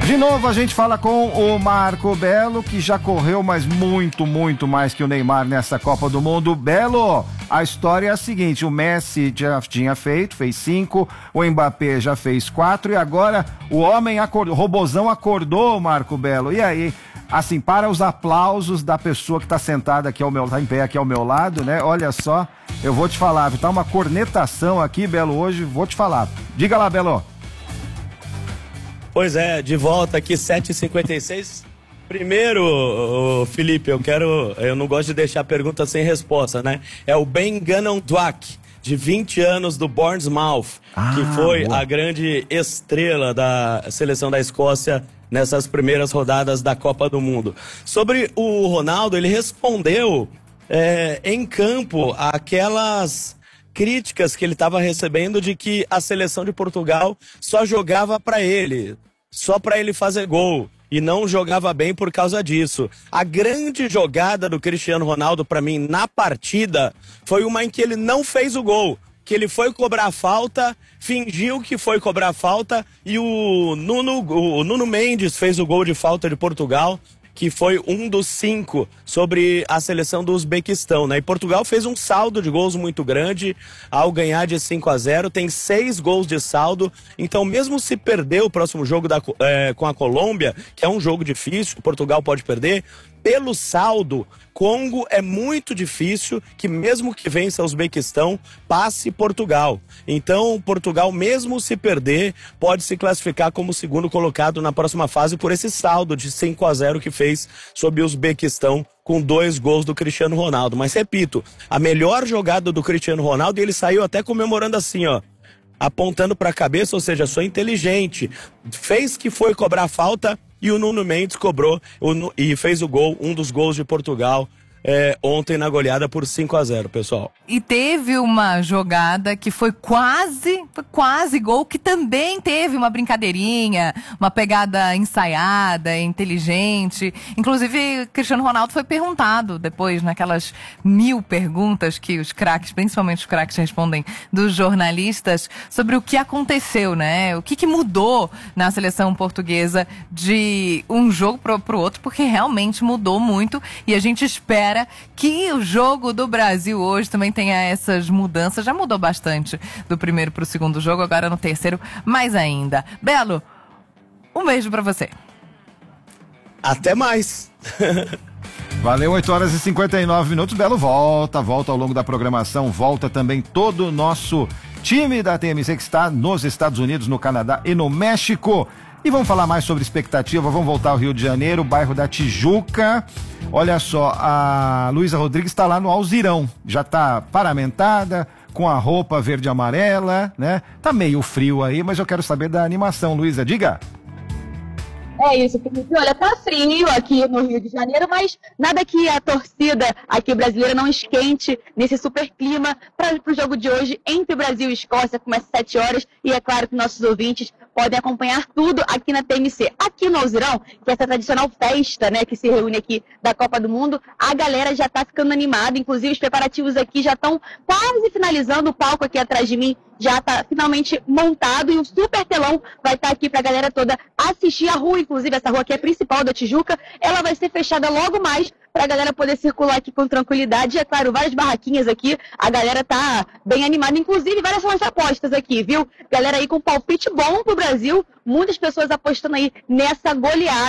De novo a gente fala com o Marco Belo, que já correu, mas muito, muito mais que o Neymar nessa Copa do Mundo. Belo, a história é a seguinte, o Messi já tinha fez 5, o Mbappé já fez 4 e agora o homem acordou, o robozão acordou, Marco Belo. E aí, assim, para os aplausos da pessoa que está sentada aqui ao meu, tá em pé aqui ao meu lado, né? Olha só, eu vou te falar, tá uma cornetação aqui, Belo, hoje, vou te falar. Diga lá, Belo. Pois é, de volta aqui, 7h56. Primeiro, Felipe, eu não gosto de deixar pergunta sem resposta, né? É o Ben Gannon Dwack, de 20 anos, do Bournemouth, que foi a grande estrela da seleção da Escócia nessas primeiras rodadas da Copa do Mundo. Sobre o Ronaldo, ele respondeu em campo aquelas críticas que ele estava recebendo de que a seleção de Portugal só jogava para ele, só para ele fazer gol, e não jogava bem por causa disso. A grande jogada do Cristiano Ronaldo para mim na partida foi uma em que ele não fez o gol, que ele foi cobrar a falta, fingiu que foi cobrar a falta e o Nuno Mendes fez o gol de falta de Portugal, que foi um dos 5 sobre a seleção do Uzbequistão, né? E Portugal fez um saldo de gols muito grande ao ganhar de 5-0, tem 6 gols de saldo, então mesmo se perder o próximo jogo com a Colômbia, que é um jogo difícil, Portugal pode perder, pelo saldo, Congo é muito difícil que mesmo que vença o Uzbequistão, passe Portugal. Então, Portugal, mesmo se perder, pode se classificar como segundo colocado na próxima fase por esse saldo de 5-0 que fez sobre o Uzbequistão com 2 gols do Cristiano Ronaldo. Mas repito, a melhor jogada do Cristiano Ronaldo, e ele saiu até comemorando assim, ó, apontando para a cabeça, ou seja, sou inteligente. Fez que foi cobrar falta e o Nuno Mendes cobrou e fez o gol, um dos gols de Portugal ontem na goleada por 5-0, pessoal. E teve uma jogada que foi quase gol, que também teve uma brincadeirinha, uma pegada ensaiada, inteligente. Inclusive, Cristiano Ronaldo foi perguntado depois, naquelas 1000 perguntas que os craques, principalmente os craques, respondem dos jornalistas, sobre o que aconteceu, né? O que mudou na seleção portuguesa de um jogo pro outro, porque realmente mudou muito e a gente espera que o jogo do Brasil hoje também tenha essas mudanças. Já mudou bastante do primeiro para o segundo jogo, agora no terceiro mais ainda. Belo, um beijo para você. Até mais. Valeu, 8h59. Belo volta ao longo da programação, volta também todo o nosso time da TMC que está nos Estados Unidos, no Canadá e no México. E vamos falar mais sobre expectativa, vamos voltar ao Rio de Janeiro, bairro da Tijuca. Olha só, a Luísa Rodrigues está lá no Alzirão, já está paramentada, com a roupa verde e amarela, né? Tá meio frio aí, mas eu quero saber da animação, Luísa, diga. É isso, Felipe. Olha, tá frio aqui no Rio de Janeiro, mas nada que a torcida aqui brasileira não esquente nesse super clima para o jogo de hoje entre Brasil e Escócia, começa às 7 horas, e é claro que nossos ouvintes podem acompanhar tudo aqui na TMC. Aqui no Alzirão, que é essa tradicional festa, né, que se reúne aqui da Copa do Mundo, a galera já tá ficando animada, inclusive os preparativos aqui já estão quase finalizando, o palco aqui atrás de mim já está finalmente montado e o super telão vai estar aqui para a galera toda assistir. A rua, inclusive, essa rua aqui é principal da Tijuca, ela vai ser fechada logo mais para a galera poder circular aqui com tranquilidade. E, é claro, várias barraquinhas aqui, a galera tá bem animada, inclusive várias são as apostas aqui, viu? Galera aí com palpite bom pro Brasil, muitas pessoas apostando aí nessa goleada.